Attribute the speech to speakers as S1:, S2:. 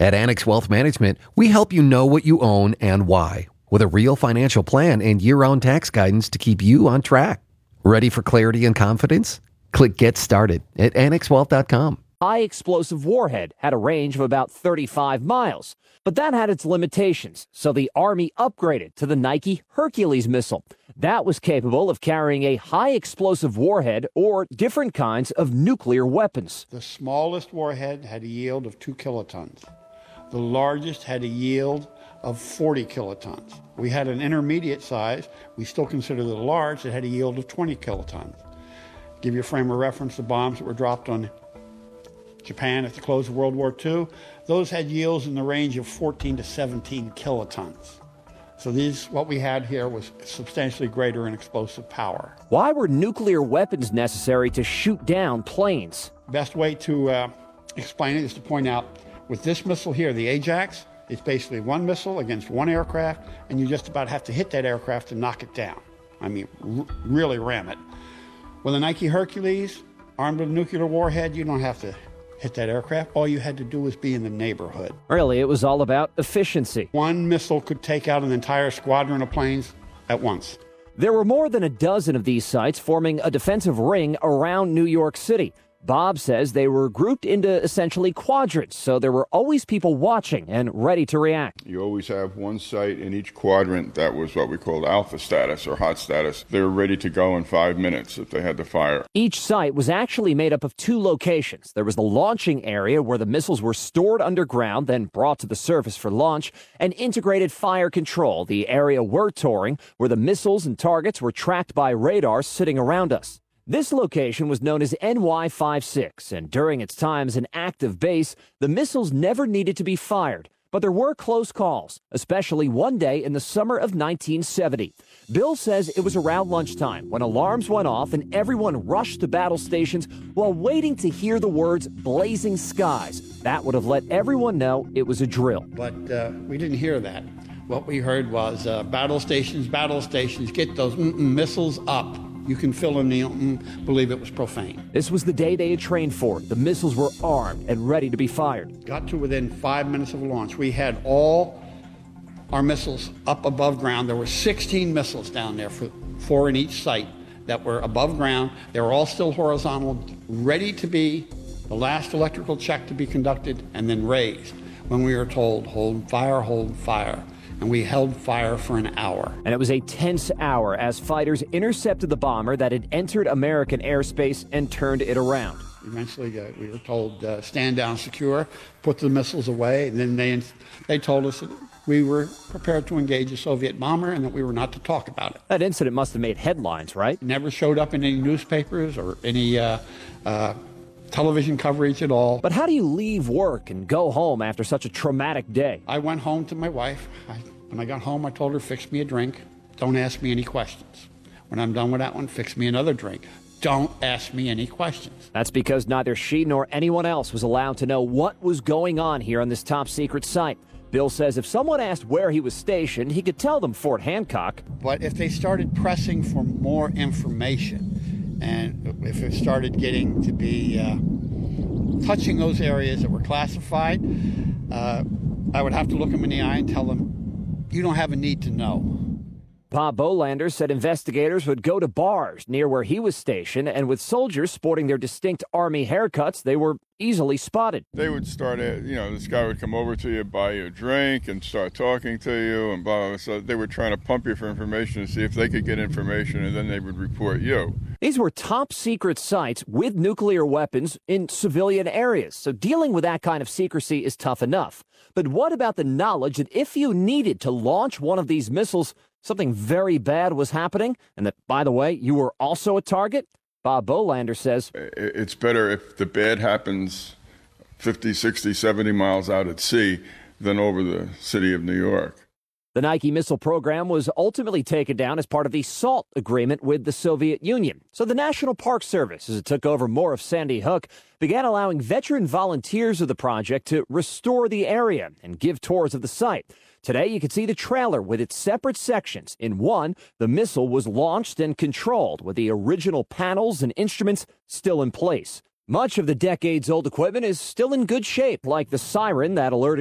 S1: At Annex Wealth Management, we help you know what you own and why, with a real financial plan and year-round tax guidance to keep you on track. Ready for clarity and confidence? Click Get Started at annexwealth.com.
S2: High-explosive warhead had a range of about 35 miles, but that had its limitations, so the Army upgraded to the Nike Hercules missile. That was capable of carrying a high-explosive warhead or different kinds of nuclear weapons.
S3: The smallest warhead had a yield of 2 kilotons. The largest had a yield of 40 kilotons. We had an intermediate size, we still consider the large, that had a yield of 20 kilotons. Give you a frame of reference, the bombs that were dropped on Japan at the close of World War II, those had yields in the range of 14 to 17 kilotons. So what we had here was substantially greater in explosive power.
S2: Why were nuclear weapons necessary to shoot down planes?
S3: Best way to explain it is to point out, with this missile here, the Ajax, it's basically one missile against one aircraft, and you just about have to hit that aircraft to knock it down. I mean, really ram it. With a Nike Hercules, armed with a nuclear warhead, you don't have to hit that aircraft. All you had to do was be in the neighborhood.
S2: Really, it was all about efficiency.
S3: One missile could take out an entire squadron of planes at once.
S2: There were more than a dozen of these sites forming a defensive ring around New York City. Bob says they were grouped into essentially quadrants, so there were always people watching and ready to react.
S4: You always have one site in each quadrant that was what we called alpha status or hot status. They were ready to go in 5 minutes if they had to fire.
S2: Each site was actually made up of 2 locations. There was the launching area where the missiles were stored underground, then brought to the surface for launch, and integrated fire control, the area we're touring, where the missiles and targets were tracked by radar sitting around us. This location was known as NY-56, and during its time as an active base, the missiles never needed to be fired. But there were close calls, especially one day in the summer of 1970. Bill says it was around lunchtime when alarms went off and everyone rushed to battle stations while waiting to hear the words blazing skies. That would have let everyone know it was a drill.
S3: But we didn't hear that. What we heard was battle stations, get those missiles up. You can fill in the believe it was profane.
S2: This was the day they had trained for. The missiles were armed and ready to be fired.
S3: Got to within 5 minutes of launch. We had all our missiles up above ground. There were 16 missiles down there, 4 in each site, that were above ground. They were all still horizontal, ready to be the last electrical check to be conducted, and then raised when we were told, hold fire, hold fire. And we held fire for an hour.
S2: And it was a tense hour as fighters intercepted the bomber that had entered American airspace and turned it around.
S3: Eventually, we were told, stand down, secure, put the missiles away. And then they told us that we were prepared to engage a Soviet bomber and that we were not to talk about it.
S2: That incident must have made headlines, right?
S3: Never showed up in any newspapers or any television coverage at all.
S2: But how do you leave work and go home after such a traumatic day?
S3: I went home to my wife. When I got home, I told her, fix me a drink. Don't ask me any questions. When I'm done with that one, fix me another drink. Don't ask me any questions.
S2: That's because neither she nor anyone else was allowed to know what was going on here on this top secret site. Bill says if someone asked where he was stationed, he could tell them Fort Hancock.
S3: But if they started pressing for more information, and if it started getting to be touching those areas that were classified, I would have to look them in the eye and tell them, you don't have a need to know.
S2: Bob Bolander said investigators would go to bars near where he was stationed, and with soldiers sporting their distinct Army haircuts, they were easily spotted.
S4: They would start, this guy would come over to you, buy you a drink, and start talking to you, and blah, blah, blah. So they were trying to pump you for information to see if they could get information, and then they would report you.
S2: These were top secret sites with nuclear weapons in civilian areas, so dealing with that kind of secrecy is tough enough. But what about the knowledge that if you needed to launch one of these missiles, something very bad was happening, and that, by the way, you were also a target? Bob Bolander says,
S4: it's better if the bad happens 50, 60, 70 miles out at sea than over the city of New York.
S2: The Nike missile program was ultimately taken down as part of the SALT agreement with the Soviet Union. So the National Park Service, as it took over more of Sandy Hook, began allowing veteran volunteers of the project to restore the area and give tours of the site. Today, you can see the trailer with its separate sections. In one, the missile was launched and controlled, with the original panels and instruments still in place. Much of the decades-old equipment is still in good shape, like the siren that alerted